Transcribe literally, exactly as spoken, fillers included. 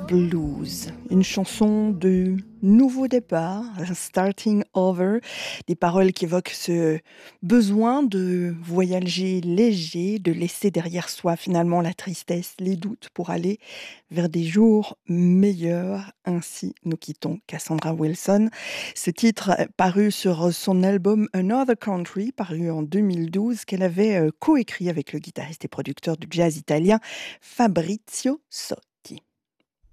Blues, une chanson de nouveau départ, un starting over, des paroles qui évoquent ce besoin de voyager léger, de laisser derrière soi finalement la tristesse, les doutes pour aller vers des jours meilleurs. Ainsi, nous quittons Cassandra Wilson. Ce titre est paru sur son album Another Country, paru en deux mille douze, qu'elle avait euh, coécrit avec le guitariste et producteur du jazz italien Fabrizio Sotti.